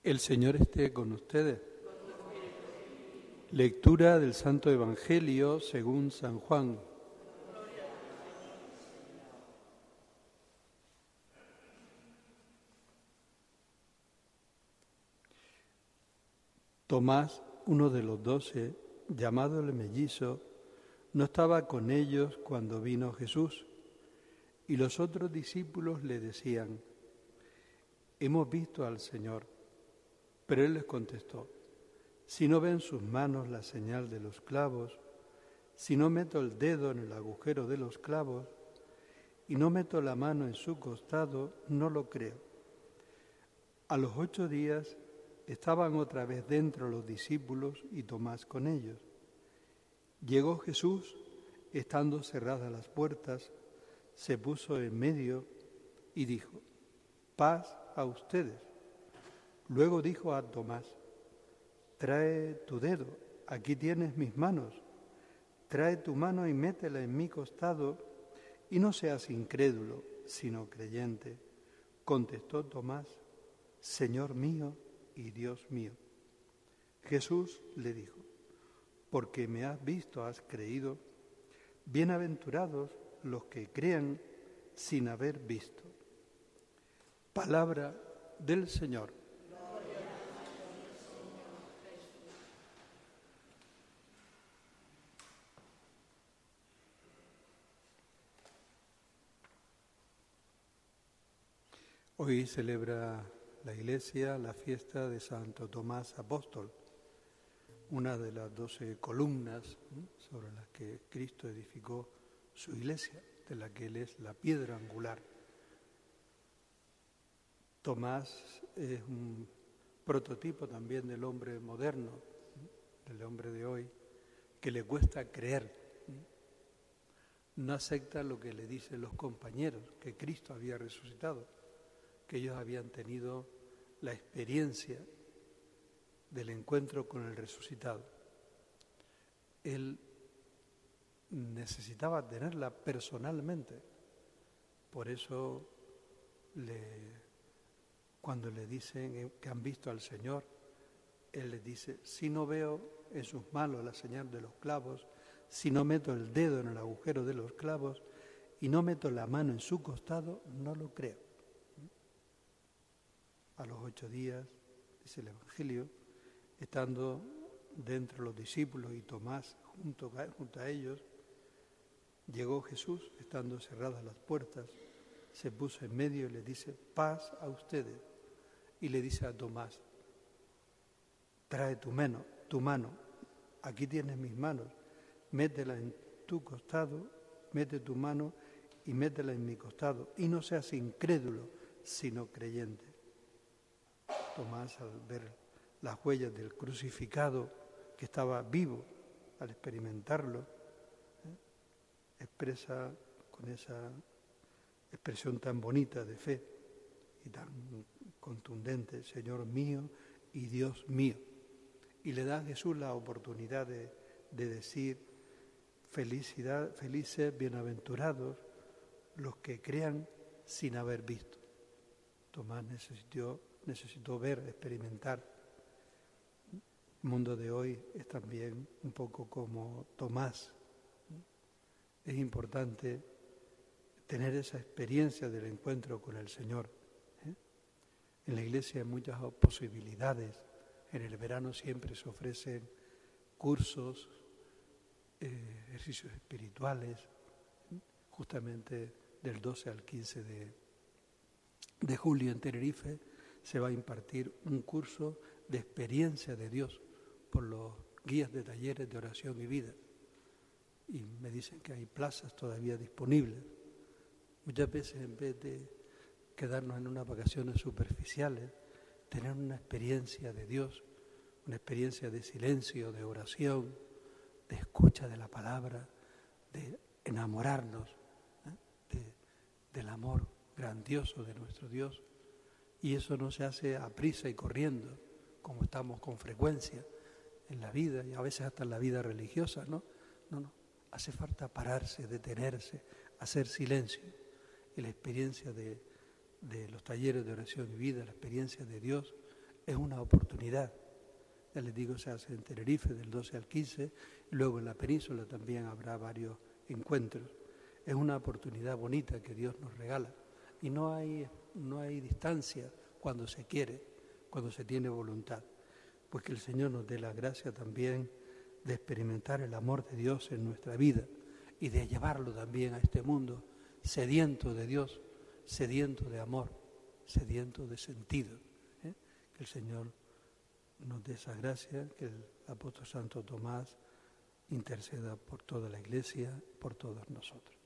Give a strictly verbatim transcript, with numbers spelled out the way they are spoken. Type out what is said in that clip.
El Señor esté con ustedes. Lectura del Santo Evangelio según San Juan. Tomás, uno de los doce, llamado el mellizo, no estaba con ellos cuando vino Jesús, y los otros discípulos le decían: «Hemos visto al Señor». Pero él les contestó: «Si no ven sus manos la señal de los clavos, si no meto el dedo en el agujero de los clavos y no meto la mano en su costado, no lo creo». A los ocho días estaban otra vez dentro los discípulos y Tomás con ellos. Llegó Jesús, estando cerradas las puertas, se puso en medio y dijo: «Paz a ustedes». Luego dijo a Tomás: «Trae tu dedo, aquí tienes mis manos. Trae tu mano y métela en mi costado, y no seas incrédulo, sino creyente». Contestó Tomás: «Señor mío y Dios mío». Jesús le dijo: «Porque me has visto, has creído. Bienaventurados los que crean sin haber visto». Palabra del Señor. Hoy celebra la Iglesia la fiesta de Santo Tomás Apóstol, una de las doce columnas sobre las que Cristo edificó su Iglesia, de la que Él es la piedra angular. Tomás es un prototipo también del hombre moderno, del hombre de hoy, que le cuesta creer. No acepta lo que le dicen los compañeros, que Cristo había resucitado, que ellos habían tenido la experiencia del encuentro con el resucitado. Él necesitaba tenerla personalmente. Por eso, le, cuando le dicen que han visto al Señor, Él les dice: si no veo en sus manos la señal de los clavos, si no meto el dedo en el agujero de los clavos y no meto la mano en su costado, no lo creo. A los ocho días, dice el Evangelio, estando dentro los discípulos y Tomás junto, junto a ellos, llegó Jesús, estando cerradas las puertas, se puso en medio y le dice: «Paz a ustedes». Y le dice a Tomás: «Trae tu mano, tu mano, aquí tienes mis manos, métela en tu costado, mete tu mano y métela en mi costado, y no seas incrédulo, sino creyente». Tomás, al ver las huellas del crucificado, que estaba vivo, al experimentarlo, ¿eh? expresa con esa expresión tan bonita de fe y tan contundente: «Señor mío y Dios mío». Y le da a Jesús la oportunidad de, de decir: felicidad, felices, bienaventurados los que crean sin haber visto. Tomás necesitó necesitó ver, experimentar. El mundo de hoy es también un poco como Tomás. Es importante tener esa experiencia del encuentro con el Señor. ¿eh? En la Iglesia hay muchas posibilidades. En el verano siempre se ofrecen cursos, eh, ejercicios espirituales, ¿eh? Justamente del doce al quince de, de julio en Tenerife se va a impartir un curso de experiencia de Dios por los guías de talleres de oración y vida. Y me dicen que hay plazas todavía disponibles. Muchas veces, en vez de quedarnos en unas vacaciones superficiales, tener una experiencia de Dios, una experiencia de silencio, de oración, de escucha de la palabra, de enamorarnos ¿eh? de, del amor grandioso de nuestro Dios. Y eso no se hace a prisa y corriendo, como estamos con frecuencia en la vida, y a veces hasta en la vida religiosa, ¿no? No, no. Hace falta pararse, detenerse, hacer silencio. Y la experiencia de, de los talleres de oración y vida, la experiencia de Dios, es una oportunidad. Ya les digo, se hace en Tenerife del doce al quince, y luego en la península también habrá varios encuentros. Es una oportunidad bonita que Dios nos regala y no hay, no hay distancia cuando se quiere, cuando se tiene voluntad. Pues que el Señor nos dé la gracia también de experimentar el amor de Dios en nuestra vida y de llevarlo también a este mundo sediento de Dios, sediento de amor, sediento de sentido. ¿eh? Que el Señor nos dé esa gracia, que el apóstol Santo Tomás interceda por toda la Iglesia, por todos nosotros.